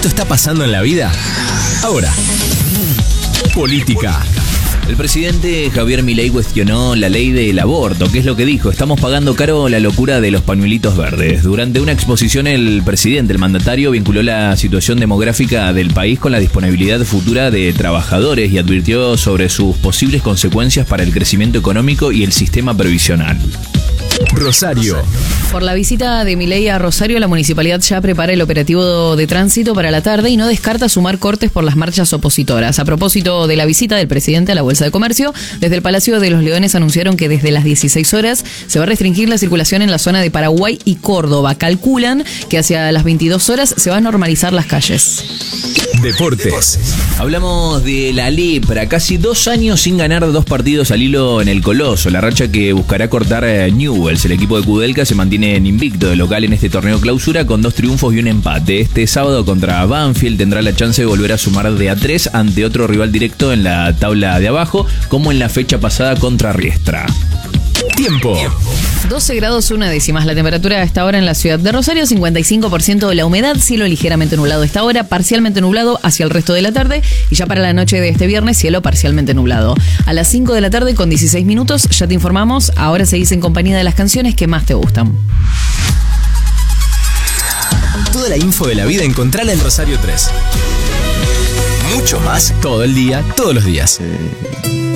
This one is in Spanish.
Esto está pasando en la vida. Ahora, política. El presidente Javier Milei cuestionó la ley del aborto. ¿Qué es lo que dijo? Estamos pagando caro la locura de los pañuelitos verdes. Durante una exposición, el mandatario, vinculó la situación demográfica del país con la disponibilidad futura de trabajadores y advirtió sobre sus posibles consecuencias para el crecimiento económico y el sistema previsional. Rosario. Por la visita de Milei a Rosario, la municipalidad ya prepara el operativo de tránsito para la tarde y no descarta sumar cortes por las marchas opositoras. A propósito de la visita del presidente a la Bolsa de Comercio, desde el Palacio de los Leones anunciaron que desde las 16 horas se va a restringir la circulación en la zona de Paraguay y Córdoba. Calculan que hacia las 22 horas se van a normalizar las calles. Deportes. Hablamos de la lepra. Casi 2 años sin ganar 2 partidos al hilo en el Coloso. La racha que buscará cortar Newell's. El equipo de Kudelka se mantiene en invicto de local en este torneo clausura con 2 triunfos y un empate. Este sábado contra Banfield tendrá la chance de volver a sumar de a 3 ante otro rival directo en la tabla de abajo, como en la fecha pasada contra Riestra. Tiempo. 12 grados 1 décimas la temperatura a esta hora en la ciudad de Rosario, 55% de la humedad, cielo ligeramente nublado a esta hora, parcialmente nublado hacia el resto de la tarde y ya para la noche de este viernes cielo parcialmente nublado. A las 5 de la tarde con 16 minutos ya te informamos, ahora seguís en compañía de las canciones que más te gustan. Toda la info de la vida encontrala en Rosario 3. Mucho más todo el día, todos los días.